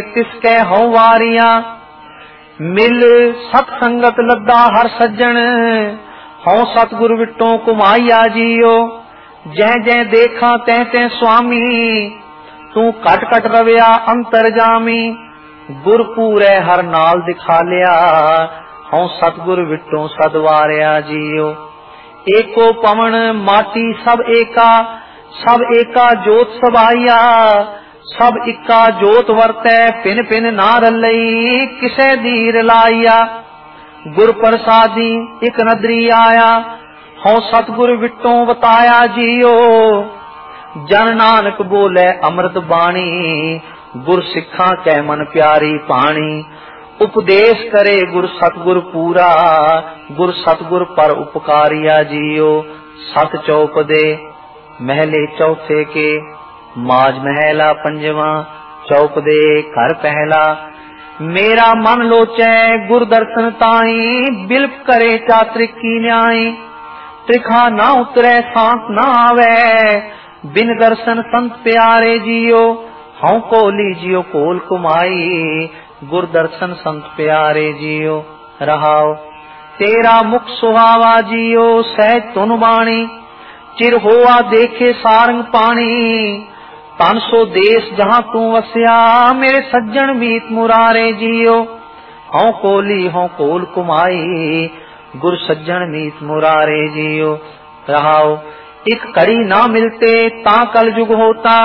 तिसके हो वारिया। मिल सतसंगत लद्दा हर सज्जन, हों सतगुरु विटों कुमाइया जियो। जै जै देखा तै तै स्वामी, तू कट कट रविया अंतर जामी। गुर पूरे हर नाल दिखा लिया, हों सतगुरु विटों सदवारिया जियो। एको पवन माटी सब एका जोत सबाइया। सब इक्का जोत वरतै पिन पिन ना रलई, किसे दीर लाइया। गुर प्रसादी इक नदरी आया, हों सतगुरु विटों बताया जियो। जन नानक बोले अमृत बाणी, गुर सिखा कै मन प्यारी पाणी। उपदेश करे गुर सतगुर पूरा, गुर सतगुर पर उपकारिया जियो। सत चौपदे महले चौथे के, माज महला पंजवा। चौपदे घर पहला, मेरा मन लोचै गुर दर्शन ताई। बिल्प करे चात्रिक की न्याय, त्रिखा ना उतरे सांस ना आवे। बिन दर्शन संत प्यारे जियो, हों को लीजियो कोल कुमाई। गुर दर्शन संत प्यारे जियो। रहाओ तेरा मुख सुहावा जियो, सहज तुन बाणी। चिर होआ देखे सारंग पानी, तन सो देश जहाँ तू वस्या। मेरे सज्जन मीत मुरारे जियो, हों कोली हों कोल कुमाई। गुर सज्जन मीत मुरारे जियो। रहाओ एक कड़ी ना मिलते ता कल जुग होता।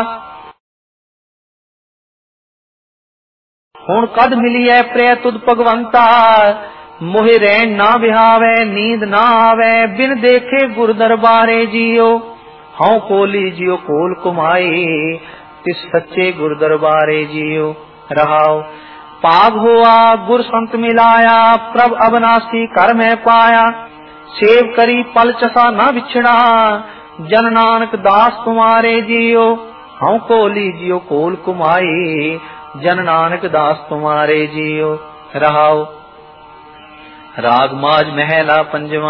हुण कद मिलिए प्रिय तुद भगवंता। मोहे रैन ना बिहावे नींद ना आवे, बिन देखे गुर दरबारे जियो। हों कोली जियो कोल कुमाई, तिस सच्चे गुर दरबारे जियो। रहाओ पाग हुआ गुर संत मिलाया, प्रभ अविनाशी कर में पाया। सेव करी पल चसा ना बिछड़ा, जन नानक दास तुम्हारे जियो। हों कोली जियो कोल कुमाई, जन नानक दास तुम्हारे जियो। रहाओ राग माज महला पंजवा।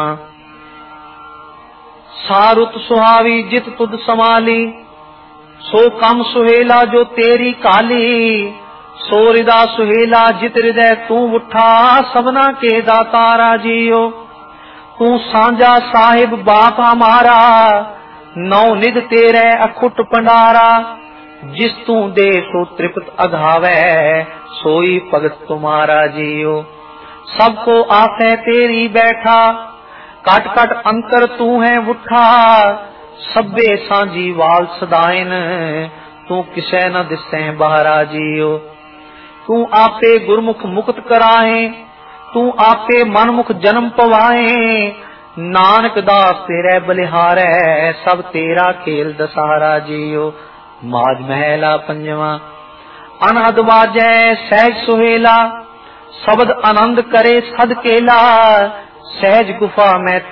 सारुत सुहावी जित तुद समाली, सो कम सुहेला जो तेरी काली। सो हृदय सुहेला जित हृदय तू उठा, सबना के दातारा जियो। तू सांझा साहिब बाप हमारा, नौ निध तेरे अखुट पंडारा। जिस तू दे सो तृप्त अघावे, सोई भगत तुम्हारा जियो। सबको आसे तेरी बैठा, कट कट अंतर तू है उठा। सब्बे सांझी वाल सदाइन, तू किसे न दिसे बहरा जियो। तू आपे गुरमुख मुक्त कराए, तू आपे मनमुख जन्म पवाए। नानक दास तेरे बलिहारै, सब तेरा खेल दशहरा जियो। माज महला पंजवा। अनहद बाजै सहज सुहेला, शब्द आनंद करे सद केला। सहज गुफा में